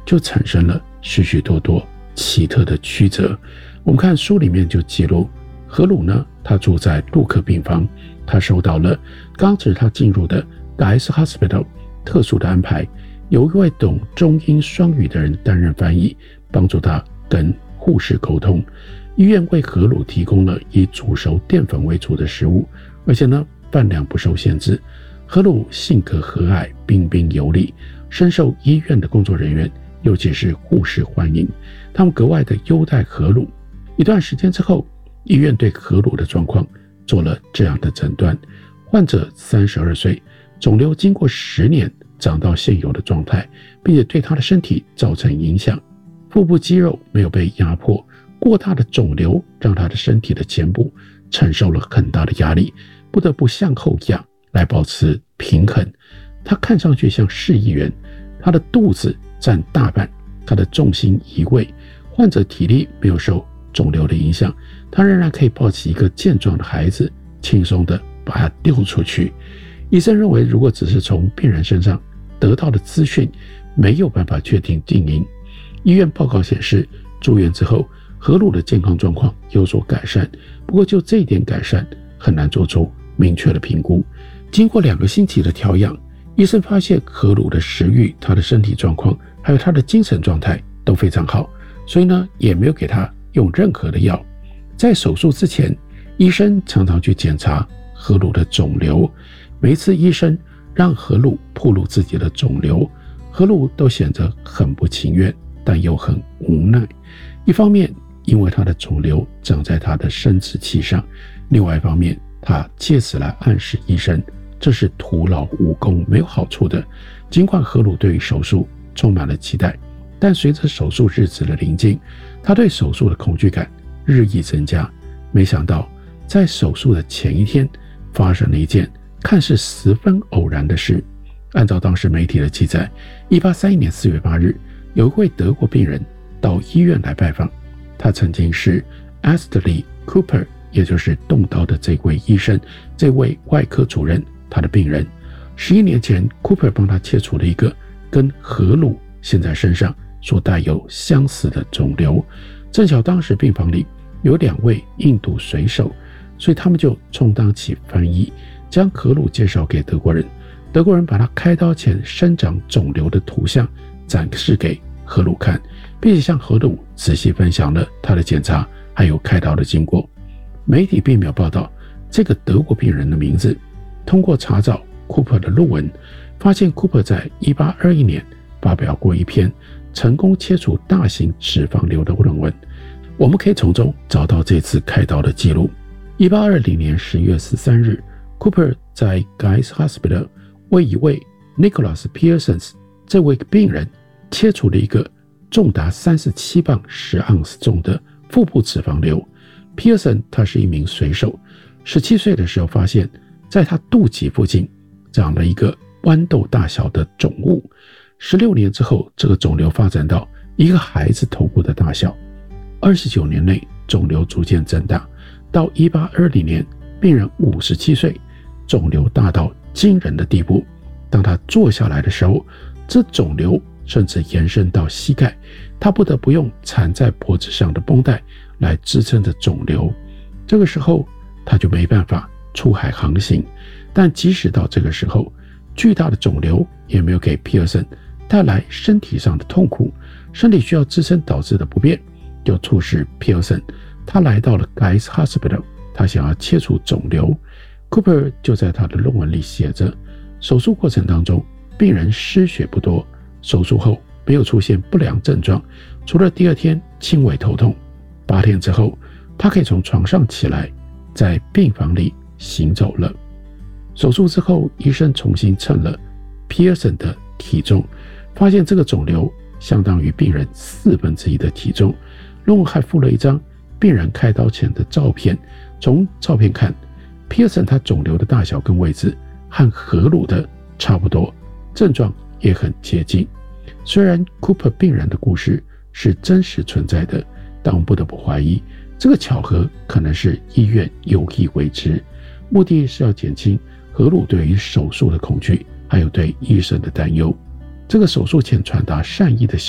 就产生了许许多多奇特的曲折。我们看书里面就记录，荷鲁呢，他住在陆克病房，他收到了刚指他进入的 Guy's Hospital 特殊的安排，有一位懂中英双语的人担任翻译，帮助他跟护士沟通。医院为荷鲁提供了以煮熟淀粉为主的食物，而且呢，饭量不受限制。荷鲁性格和蔼，彬彬有礼，深受医院的工作人员，尤其是护士欢迎，他们格外的优待荷鲁。一段时间之后，医院对荷鲁的状况做了这样的诊断：患者32岁，肿瘤经过10年长到现有的状态，并且对他的身体造成影响。腹部肌肉没有被压迫，过大的肿瘤让他的身体的前部承受了很大的压力，不得不向后仰来保持平衡。他看上去像市议员，他的肚子占大半，他的重心移位，患者体力没有受肿瘤的影响，他仍然可以抱起一个健壮的孩子，轻松地把它丢出去。医生认为，如果只是从病人身上得到的资讯，没有办法确定病因。医院报告显示，住院之后，荷鲁的健康状况有所改善，不过就这一点改善很难做出明确的评估。经过2个星期的调养，医生发现荷鲁的食欲、他的身体状况还有他的精神状态都非常好，所以呢，也没有给他用任何的药。在手术之前，医生常常去检查荷鲁的肿瘤，每一次医生让荷鲁暴露自己的肿瘤，荷鲁都显得很不情愿，但又很无奈。一方面，因为他的肿瘤长在他的生殖器上；另外一方面，他借此来暗示医生，这是徒劳无功，没有好处的。尽管荷鲁对于手术充满了期待，但随着手术日子的临近，他对手术的恐惧感日益增加。没想到，在手术的前一天，发生了一件看似十分偶然的事。按照当时媒体的记载，1831年4月8日，有一位德国病人到医院来拜访，他曾经是 Astley Cooper， 也就是动刀的这位医生，这位外科主任，他的病人。11年前 Cooper 帮他切除了一个跟荷鲁现在身上所带有相似的肿瘤，正巧当时病房里有2位印度水手，所以他们就充当起翻译，将荷鲁介绍给德国人。德国人把他开刀前生长肿瘤的图像展示给荷鲁看，并且向荷鲁仔细分享了他的检查还有开刀的经过。媒体并没有报道这个德国病人的名字。通过查找 Cooper 的论文，发现 Cooper 在1821年发表过一篇成功切除大型脂肪瘤的论文。我们可以从中找到这次开刀的记录。1820年10月13日 Cooper 在 Guy's Hospital 为一位 Nicholas Pearson 这位病人切除了一个重达37磅10盎司重的腹部脂肪瘤。Pearson 他是一名水手，17岁的时候发现在他肚脐附近长了一个豌豆大小的肿物。16年之后，这个肿瘤发展到一个孩子头部的大小。29年内，肿瘤逐渐增大，到1820年，病人57岁，肿瘤大到惊人的地步。当他坐下来的时候，这肿瘤甚至延伸到膝盖，他不得不用缠在脖子上的绷带来支撑着肿瘤。这个时候，他就没办法出海航行。但即使到这个时候，巨大的肿瘤也没有给皮尔森带来身体上的痛苦，身体需要支撑导致的不便，就促使皮尔森他来到了 Guy's Hospital， 他想要切除肿瘤。Cooper 就在他的论文里写着，手术过程当中，病人失血不多，手术后没有出现不良症状，除了第2天轻微头痛。8天之后，他可以从床上起来，在病房里行走了。手术之后，医生重新称了 Pearson 的体重，发现这个肿瘤相当于病人1/4的体重。论文还附了一张病人开刀前的照片，从照片看， Pearson 他肿瘤的大小跟位置和荷鲁的差不多，症状也很接近。虽然 Cooper 病人的故事是真实存在的，但我们不得不怀疑，这个巧合可能是医院有意为之，目的是要减轻荷鲁对于手术的恐惧，还有对医生的担忧。这个手术前传达善意的